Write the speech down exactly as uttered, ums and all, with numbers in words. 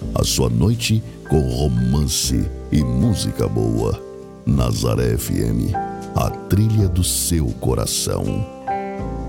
a sua noite com romance e música boa. Nazaré F M, a trilha do seu coração.